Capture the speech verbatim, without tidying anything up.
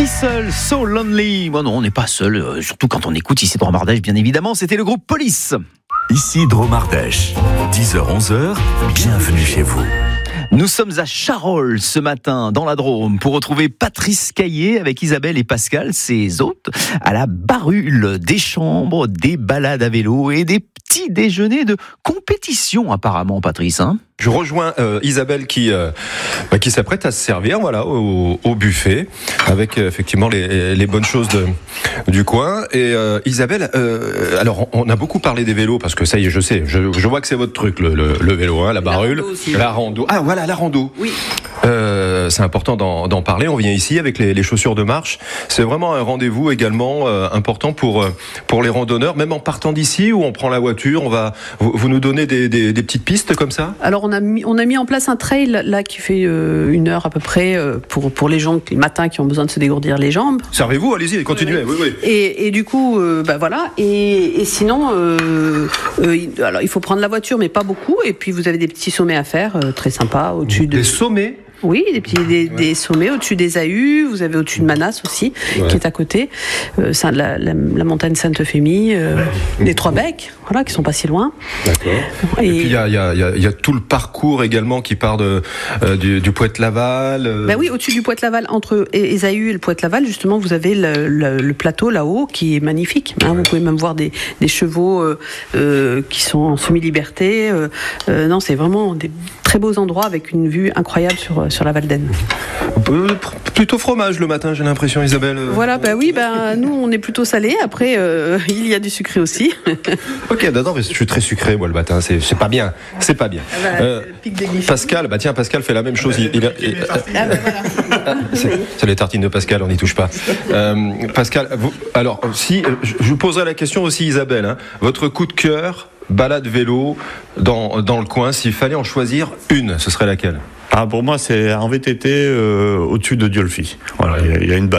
seul, so lonely. Bon non, on n'est pas seul, euh, surtout quand on écoute ici Drôme Ardèche, bien évidemment. C'était le groupe Police. Ici Drôme Ardèche, dix heures onze heures, bienvenue chez vous. Nous sommes à Charolles ce matin, dans la Drôme, pour retrouver Patrice Caillé avec Isabelle et Pascal, ses hôtes, à la Barule, des chambres, des balades à vélo et des petits déjeuners de compétition apparemment, Patrice. Hein Je rejoins euh, Isabelle qui euh, bah, qui s'apprête à se servir, voilà, au, au buffet avec euh, effectivement les, les bonnes choses de, du coin. Et euh, Isabelle, euh, alors on a beaucoup parlé des vélos parce que ça y est, je sais, je, je vois que c'est votre truc le, le, le vélo, hein, la Barule, la rando, aussi. la rando. Ah voilà, la rando. Oui. Euh, c'est important d'en, d'en parler. On vient ici avec les, les chaussures de marche. C'est vraiment un rendez-vous également euh, important pour pour les randonneurs, même en partant d'ici où on prend la voiture. On va vous, vous nous donnez des, des, des petites pistes comme ça. Alors on a mis on a mis en place un trail là qui fait euh, une heure à peu près euh, pour pour les gens le matin qui ont besoin de se dégourdir les jambes. Servez-vous, allez-y, continuez. Oui, oui. oui. Et, et du coup, euh, bah voilà. Et, et sinon, euh, euh, alors il faut prendre la voiture, mais pas beaucoup. Et puis vous avez des petits sommets à faire, euh, très sympas au-dessus de. Des sommets. Oui, des petits des, ouais. des sommets au-dessus des A U. Vous avez au-dessus de Manas aussi, ouais. qui est à côté. Euh, la, la, la montagne Sainte-Euphémie, euh, ouais. les Trois Becs, voilà, qui sont pas si loin. D'accord. Et, et puis il y a, y, a, y a tout le parcours également qui part de euh, du, du Poète-Laval. Euh... Ben oui, au-dessus du Poète-Laval, entre les A U et le Poète-Laval, justement, vous avez le, le, le plateau là-haut qui est magnifique. Hein, ouais. Vous pouvez même voir des, des chevaux euh, euh, qui sont en semi-liberté. Euh, euh, non, c'est vraiment des très beaux endroits avec une vue incroyable sur sur la Valdaine. Plutôt fromage le matin, j'ai l'impression, Isabelle. Voilà, bah oui, bah nous on est plutôt salé. Après, euh, il y a du sucré aussi. Ok, d'accord, mais je suis très sucré moi le matin. C'est, c'est pas bien, c'est pas bien. Ah bah, euh, Pascal, bah tiens, Pascal fait la même chose. Il, il a, il, ah bah voilà. c'est, c'est les tartines de Pascal, on n'y touche pas. Euh, Pascal, vous, alors si je vous poserai la question aussi, Isabelle, hein, votre coup de cœur, balade vélo dans dans le coin, s'il fallait en choisir une, ce serait laquelle? Ah, pour moi, c'est en V T T euh, au-dessus de Diolfi. Voilà, il y, y a une balade.